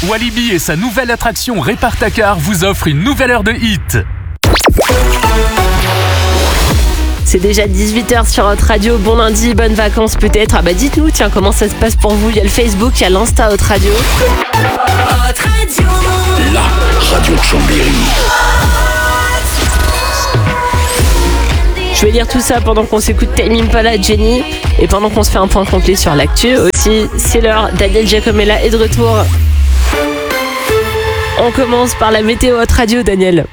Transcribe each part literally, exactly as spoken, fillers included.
Walibi et sa nouvelle attraction Répare-ta-car vous offrent une nouvelle heure de hit. C'est déjà dix-huit heures sur Hot Radio. Bon lundi, bonnes vacances peut-être. Ah bah dites-nous, tiens, comment ça se passe pour vous? Il y a le Facebook, il y a l'Insta Hot Radio. Hot Radio. La radio de Chambéry. Je vais lire tout ça pendant qu'on s'écoute Tame Impala, Jenny, et pendant qu'on se fait un point complet sur l'actu. Aussi, c'est l'heure. Daniel Giacomella est de retour. On commence par la météo Hot Radio, Daniel.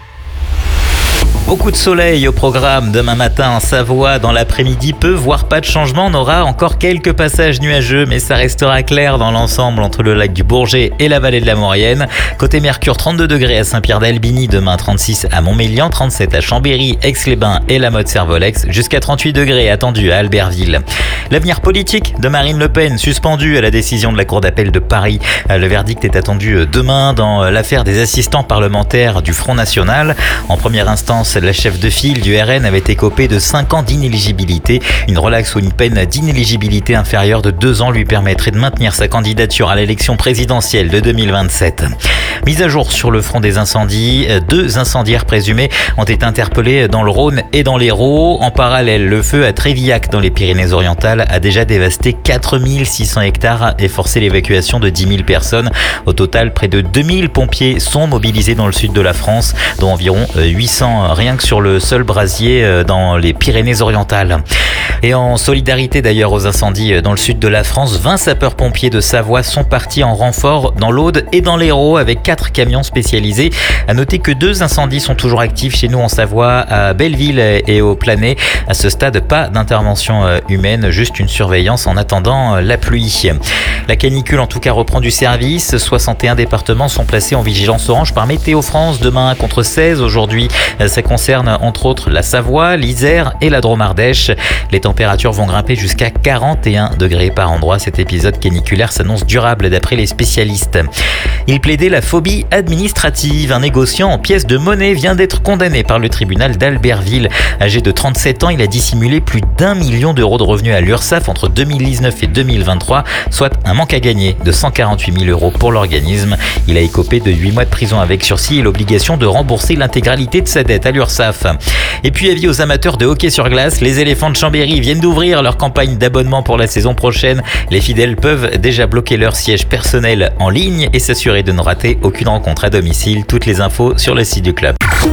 Beaucoup de soleil au programme demain matin en Savoie. Dans l'après-midi, peu voire pas de changement. On aura encore quelques passages nuageux, mais ça restera clair dans l'ensemble entre le lac du Bourget et la vallée de la Maurienne. Côté Mercure, trente-deux degrés à Saint-Pierre-d'Albigny, demain trente-six à Montmélian, trente-sept à Chambéry, Aix-les-Bains et la Motte-Servolex, jusqu'à trente-huit degrés attendus à Albertville. L'avenir politique de Marine Le Pen suspendu à la décision de la Cour d'appel de Paris. Le verdict est attendu demain dans l'affaire des assistants parlementaires du Front National. En première instance, la chef de file du R N avait écopé de cinq ans d'inéligibilité. Une relaxe ou une peine d'inéligibilité inférieure de deux ans lui permettrait de maintenir sa candidature à l'élection présidentielle de deux mille vingt-sept. Mise à jour sur le front des incendies. Deux incendiaires présumés ont été interpellés dans le Rhône et dans l'Hérault. En parallèle, le feu à Trévillac dans les Pyrénées-Orientales a déjà dévasté quatre mille six cents hectares et forcé l'évacuation de dix mille personnes. Au total, près de deux mille pompiers sont mobilisés dans le sud de la France, dont environ huit cents rien que sur le seul brasier dans les Pyrénées-Orientales. Et en solidarité d'ailleurs aux incendies dans le sud de la France, vingt sapeurs-pompiers de Savoie sont partis en renfort dans l'Aude et dans l'Hérault avec quatre camions spécialisés. À noter que deux incendies sont toujours actifs chez nous en Savoie, à Belleville et au Planay. À ce stade, pas d'intervention humaine, juste une surveillance en attendant la pluie. La canicule en tout cas reprend du service. soixante et un départements sont placés en vigilance orange par Météo France demain contre seize aujourd'hui. Ça concerne entre autres la Savoie, l'Isère et la Drôme-Ardèche. Les températures vont grimper jusqu'à quarante et un degrés par endroit. Cet épisode caniculaire s'annonce durable d'après les spécialistes. Il plaidait la phobie administrative. Un négociant en pièces de monnaie vient d'être condamné par le tribunal d'Albertville. Âgé de trente-sept ans, il a dissimulé plus d'un million d'euros de revenus à l'URSSAF entre deux mille dix-neuf et deux mille vingt-trois, soit un manque à gagner de cent quarante-huit mille euros pour l'organisme. Il a écopé de huit mois de prison avec sursis et l'obligation de rembourser l'intégralité de sa dette à l'URSSAF. Et puis avis aux amateurs de hockey sur glace, les éléphants de Chambéry viennent d'ouvrir leur campagne d'abonnement pour la saison prochaine. Les fidèles peuvent déjà bloquer leur siège personnel en ligne et s'assurer de ne rater aucune rencontre à domicile. Toutes les infos sur le site du club.